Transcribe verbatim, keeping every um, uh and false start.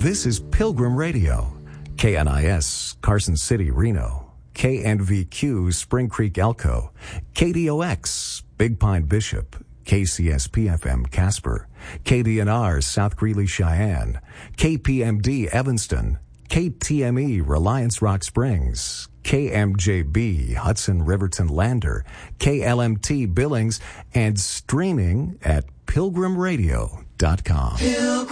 This is Pilgrim Radio, K N I S, Carson City, Reno, K N V Q, Spring Creek, Elko, K D O X, Big Pine, Bishop, K C S P F M, Casper, K D N R, South Greeley, Cheyenne, K P M D, Evanston, K T M E, Reliance Rock Springs, K M J B, Hudson, Riverton, Lander, K L M T, Billings, and streaming at pilgrim radio dot com. Pilgrim.